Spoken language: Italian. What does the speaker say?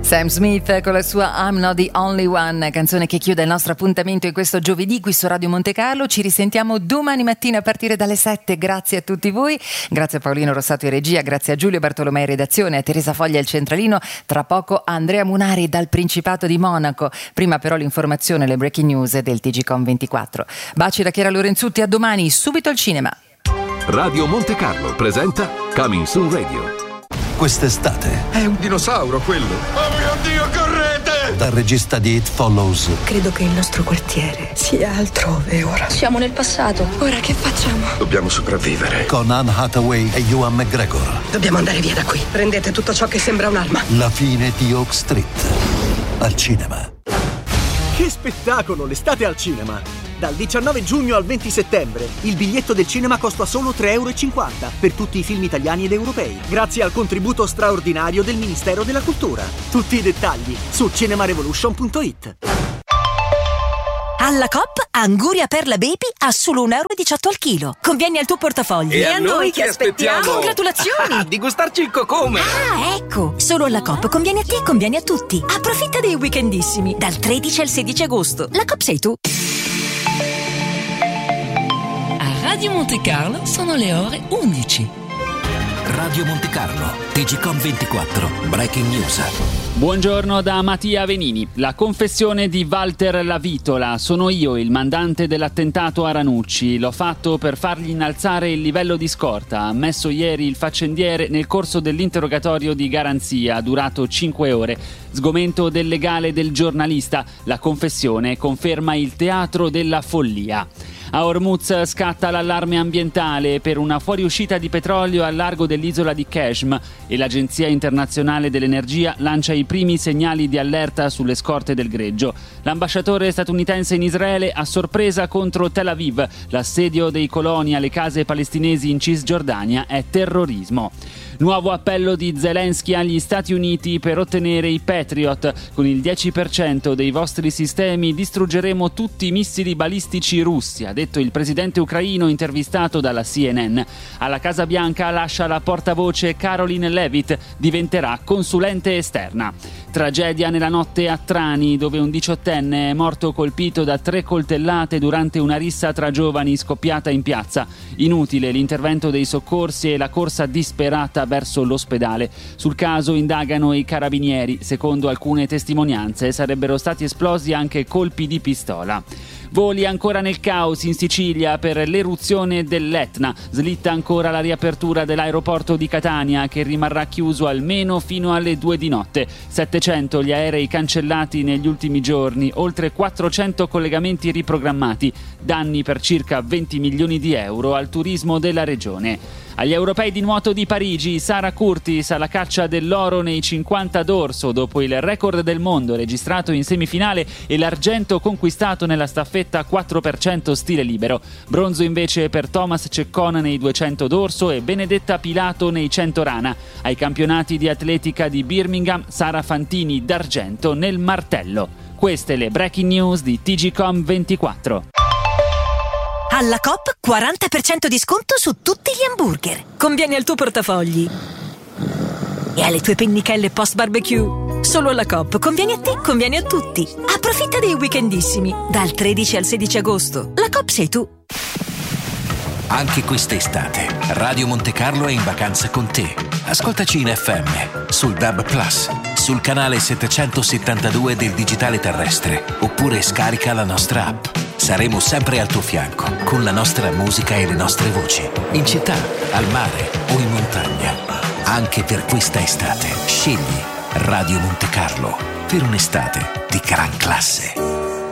Sam Smith con la sua I'm Not The Only One, canzone che chiude il nostro appuntamento in questo giovedì qui su Radio Monte Carlo. Ci risentiamo domani mattina a partire dalle 7. Grazie a tutti voi, grazie a Paolino Rossato in regia, grazie a Giulio Bartolomei in redazione, a Teresa Foglia il centralino, tra poco Andrea Munari dal Principato di Monaco. Prima però l'informazione, le breaking news del TGcom 24. Baci da Chiara Lorenzutti, a domani, subito il cinema. Radio Monte Carlo presenta Coming Soon Radio. Quest'estate è un dinosauro quello. Oh mio Dio, correte! Dal regista di It Follows. Credo che il nostro quartiere sia altrove ora. Siamo nel passato. Ora che facciamo? Dobbiamo sopravvivere. Con Anne Hathaway e Ewan McGregor. Dobbiamo andare via da qui. Prendete tutto ciò che sembra un'arma. La fine di Oak Street. Al cinema. Che spettacolo, l'estate al cinema! Dal 19 giugno al 20 settembre il biglietto del cinema costa solo €3,50 per tutti i film italiani ed europei, grazie al contributo straordinario del Ministero della Cultura. Tutti i dettagli su cinemarevolution.it. Alla Coop, Anguria Perla Baby a solo €1,18 al chilo. Conviene al tuo portafoglio. E a noi che aspettiamo? Congratulazioni! Di gustarci il cocome! Ah, ecco! Solo alla Coop conviene a te e conviene a tutti. Approfitta dei weekendissimi, dal 13 al 16 agosto. La Coop sei tu. A Radio Monte Carlo sono le ore 11. Radio Monte Carlo, TGcom 24, Breaking News. Buongiorno da Mattia Venini. La confessione di Walter Lavitola. Sono io il mandante dell'attentato a Ranucci. L'ho fatto per fargli innalzare il livello di scorta, ha ammesso ieri il faccendiere nel corso dell'interrogatorio di garanzia, durato 5 ore. Sgomento del legale del giornalista. La confessione conferma il teatro della follia. A Hormuz scatta l'allarme ambientale per una fuoriuscita di petrolio al largo dell'isola di Qeshm e l'Agenzia Internazionale dell'Energia lancia i primi segnali di allerta sulle scorte del greggio. L'ambasciatore statunitense in Israele a sorpresa contro Tel Aviv. L'assedio dei coloni alle case palestinesi in Cisgiordania è terrorismo. Nuovo appello di Zelensky agli Stati Uniti per ottenere i Patriot. Con il 10% dei vostri sistemi distruggeremo tutti i missili balistici russi, ha detto il presidente ucraino intervistato dalla CNN. Alla Casa Bianca lascia la portavoce Caroline Leavitt, diventerà consulente esterna. Tragedia nella notte a Trani, dove un 18enne è morto colpito da 3 coltellate durante una rissa tra giovani scoppiata in piazza. Inutile l'intervento dei soccorsi e la corsa disperata verso l'ospedale. Sul caso indagano i carabinieri. Secondo alcune testimonianze sarebbero stati esplosi anche colpi di pistola. Voli ancora nel caos in Sicilia per l'eruzione dell'Etna. Slitta ancora la riapertura dell'aeroporto di Catania, che rimarrà chiuso almeno fino alle 2 di notte. 700 gli aerei cancellati negli ultimi giorni, oltre 400 collegamenti riprogrammati. Danni per circa 20 milioni di euro al turismo della regione. Agli europei di nuoto di Parigi, Sara Curtis alla caccia dell'oro nei 50 d'orso dopo il record del mondo registrato in semifinale e l'argento conquistato nella staffetta 4% stile libero. Bronzo invece per Thomas Ceccon nei 200 d'orso e Benedetta Pilato nei 100 rana. Ai campionati di atletica di Birmingham, Sara Fantini d'argento nel martello. Queste le breaking news di TGcom 24. Alla Coop 40% di sconto su tutti gli hamburger. Conviene al tuo portafogli e alle tue pennichelle post barbecue. Solo alla Coop conviene a te, conviene a tutti. Approfitta dei weekendissimi, dal 13 al 16 agosto. La Coop sei tu. Anche quest'estate, Radio Monte Carlo è in vacanza con te. Ascoltaci in FM, sul DAB+, sul canale 772 del digitale terrestre, oppure scarica la nostra app. Saremo sempre al tuo fianco, con la nostra musica e le nostre voci. In città, al mare o in montagna. Anche per questa estate, scegli Radio Monte Carlo per un'estate di gran classe.